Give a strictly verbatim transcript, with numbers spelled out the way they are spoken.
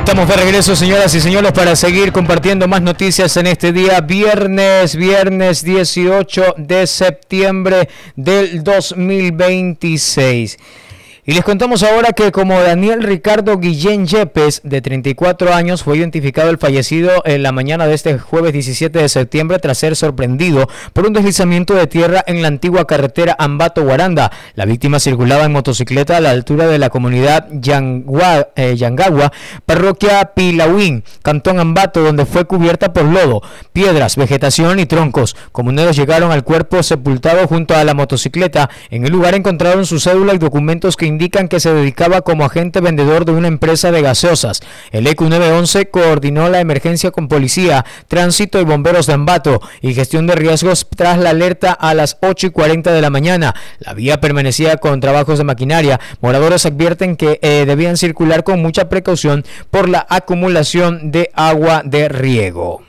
Estamos de regreso, señoras y señores, para seguir compartiendo más noticias en este día, viernes, viernes dieciocho de septiembre del dos mil veintiséis. Y les contamos ahora que como Daniel Ricardo Guillén Yepes, de treinta y cuatro años, fue identificado el fallecido en la mañana de este jueves diecisiete de septiembre tras ser sorprendido por un deslizamiento de tierra en la antigua carretera Ambato-Guaranda. La víctima circulaba en motocicleta a la altura de la comunidad Yangua, eh, Yangagua, parroquia Pilauín, cantón Ambato, donde fue cubierta por lodo, piedras, vegetación y troncos. Comuneros llegaron al cuerpo sepultado junto a la motocicleta. En el lugar encontraron su cédula y documentos que indican que se dedicaba como agente vendedor de una empresa de gaseosas. El E Q nueve once coordinó la emergencia con policía, tránsito y bomberos de Ambato y gestión de riesgos tras la alerta a las ocho y cuarenta de la mañana. La vía permanecía con trabajos de maquinaria. Moradores advierten que eh, debían circular con mucha precaución por la acumulación de agua de riego.